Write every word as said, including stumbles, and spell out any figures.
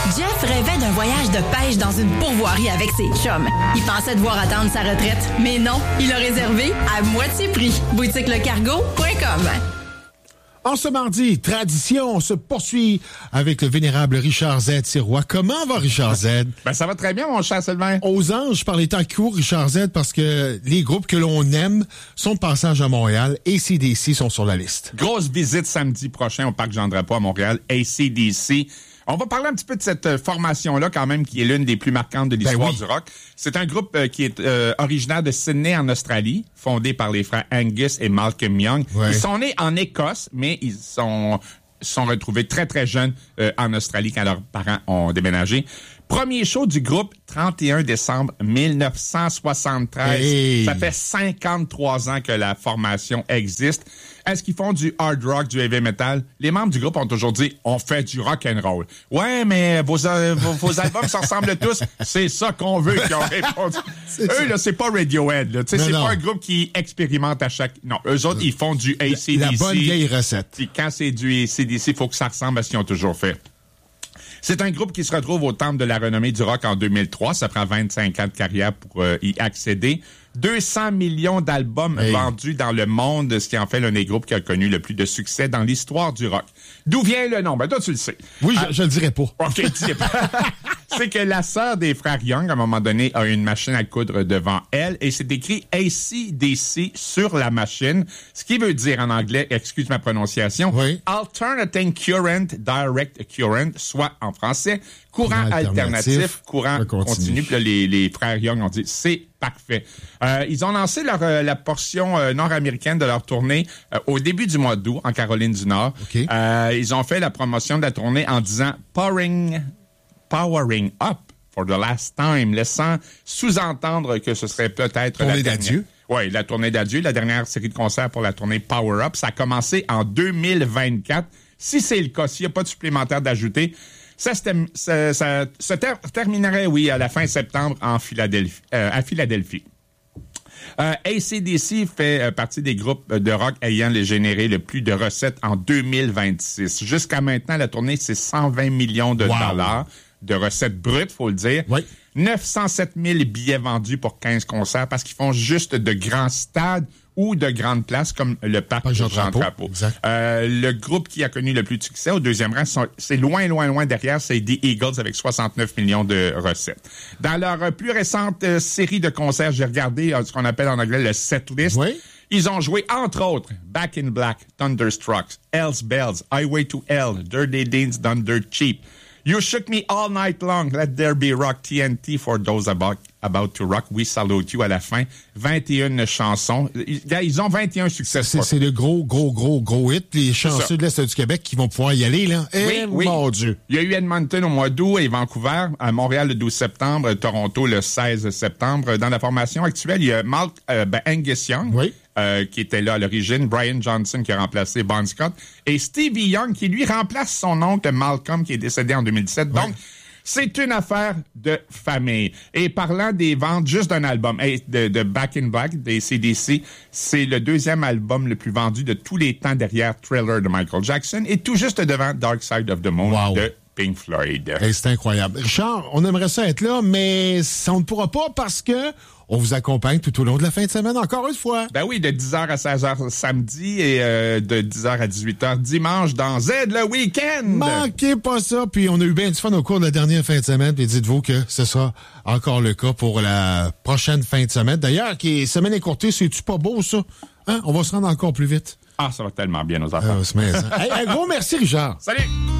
Jeff rêvait d'un voyage de pêche dans une pourvoirie avec ses chums. Il pensait devoir attendre sa retraite, mais non, il a réservé à moitié prix. boutique le cargo point com. En ce mardi, tradition se poursuit avec le vénérable Richard Z. Sirois. Comment va Richard Z? Ben, ça va très bien, mon cher Sylvain. Aux anges par les temps qui courent, Richard Z, parce que les groupes que l'on aime sont de passage à Montréal. A C D C sont sur la liste. Grosse visite samedi prochain au Parc Jean-Drapeau à Montréal. A C D C. On va parler un petit peu de cette formation-là, quand même, qui est l'une des plus marquantes de l'histoire ben oui. du rock. C'est un groupe euh, qui est euh, originaire de Sydney, en Australie, fondé par les frères Angus et Malcolm Young. Ouais. Ils sont nés en Écosse, mais ils sont sont retrouvés très, très jeunes euh, en Australie quand leurs parents ont déménagé. Premier show du groupe, trente et un décembre mille neuf cent soixante-treize. Hey. Ça fait cinquante-trois ans que la formation existe. Est-ce qu'ils font du hard rock, du heavy metal? Les membres du groupe ont toujours dit, on fait du rock and roll. Ouais, mais vos, euh, vos, vos albums se ressemblent tous. C'est ça qu'on veut qu'ils ont répondu. Eux, là, c'est pas Radiohead, là. Tu sais, c'est non. pas un groupe qui expérimente à chaque... Non, eux autres, ils font du A C D C. La bonne vieille recette. Puis quand c'est du A C D C, il faut que ça ressemble à ce qu'ils ont toujours fait. C'est un groupe qui se retrouve au Temple de la renommée du rock en deux mille trois. Ça prend vingt-cinq ans de carrière pour euh, y accéder. deux cents millions d'albums hey. vendus dans le monde, ce qui en fait l'un des groupes qui a connu le plus de succès dans l'histoire du rock. D'où vient le nom? Ben, toi, tu le sais. Oui, ah, je, je le dirai pas. OK, tu sais pas. C'est que la sœur des frères Young, à un moment donné, a une machine à coudre devant elle et c'est écrit A C D C sur la machine, ce qui veut dire en anglais, excuse ma prononciation, oui. Alternating Current Direct Current, soit en français, courant alternatif, alternatif courant continu. continu. Puis là, les, les frères Young ont dit, c'est parfait. Euh, ils ont lancé leur, euh, la portion euh, nord-américaine de leur tournée euh, au début du mois d'août, en Caroline du Nord. Okay. Euh, ils ont fait la promotion de la tournée en disant « Powering... Powering Up for the last time », laissant sous-entendre que ce serait peut-être tournée la d'adieu. Oui, la tournée d'adieu, la dernière série de concerts pour la tournée Power Up. Ça a commencé en deux mille vingt-quatre. Si c'est le cas, s'il n'y a pas de supplémentaire d'ajouter, ça, ça, ça se ter- terminerait, oui, à la fin septembre en Philadelphie, euh, à Philadelphie. Euh, A C D C fait euh, partie des groupes de rock ayant généré le plus de recettes en deux mille vingt-six. Jusqu'à maintenant, la tournée, c'est cent vingt millions de wow. dollars de recettes brutes, faut le dire. Oui. neuf cent sept mille billets vendus pour quinze concerts parce qu'ils font juste de grands stades ou de grandes places comme le Parc Jean-Drapeau. Euh, le groupe qui a connu le plus de succès au deuxième rang, c'est loin, loin, loin derrière, c'est The Eagles avec soixante-neuf millions de recettes. Dans leur plus récente euh, série de concerts, j'ai regardé euh, ce qu'on appelle en anglais le set list. Oui. Ils ont joué, entre autres, Back in Black, Thunderstruck, Hell's Bells, Highway to Hell, Dirty Deeds Done Dirt Cheap, You Shook Me All Night Long, Let There Be Rock, T N T for Those About, about to Rock, We Salute You à la fin. vingt et une chansons. Ils, ils ont vingt et un succès. C'est, c'est le gros, gros, gros, gros hit. Les chanceux de l'Est du Québec qui vont pouvoir y aller, là. Oui, eh, oui. Mon Dieu. Il y a eu Edmonton au mois d'août et Vancouver, à Montréal le douze septembre, Toronto le seize septembre. Dans la formation actuelle, il y a Mark, euh, ben, Angus Young. Oui. Euh, qui était là à l'origine, Brian Johnson qui a remplacé Bon Scott, et Stevie Young qui, lui, remplace son oncle Malcolm qui est décédé en deux mille dix-sept. Ouais. Donc, c'est une affaire de famille. Et parlant des ventes juste d'un album, hey, de, de Back in Black, des A C D C, c'est le deuxième album le plus vendu de tous les temps derrière Thriller de Michael Jackson et tout juste devant Dark Side of the Moon wow. de Pink Floyd. Hey, c'est incroyable. Richard, on aimerait ça être là, mais on ne pourra pas parce que on vous accompagne tout au long de la fin de semaine, encore une fois. Ben oui, de dix heures à seize heures samedi et euh, de dix heures à dix-huit heures dimanche dans Z le week-end. Manquez pas ça. Puis on a eu bien du fun au cours de la dernière fin de semaine. Puis dites-vous que ce sera encore le cas pour la prochaine fin de semaine. D'ailleurs, qui est semaine écourtée, c'est-tu pas beau, ça? Hein? On va se rendre encore plus vite. Ah, ça va tellement bien, nos enfants. Ah, hey, un gros merci, Richard. Salut!